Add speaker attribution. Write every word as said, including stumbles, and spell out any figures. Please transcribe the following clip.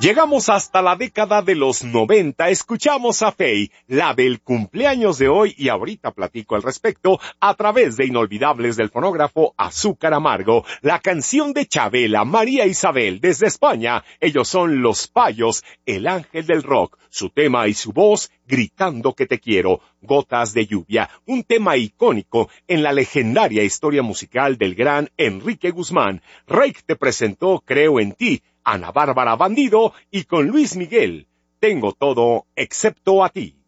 Speaker 1: Llegamos hasta la década de los noventa, escuchamos a Faye, la del cumpleaños de hoy, y ahorita platico al respecto a través de Inolvidables del fonógrafo Azúcar Amargo, la canción de Chabela, María Isabel, desde España. Ellos son Los Payos, el ángel del rock, su tema y su voz, Gritando que te quiero, Gotas de lluvia, un tema icónico en la legendaria historia musical del gran Enrique Guzmán. Reik te presentó Creo en ti, Ana Bárbara Bandido, y con Luis Miguel, Tengo todo excepto a ti.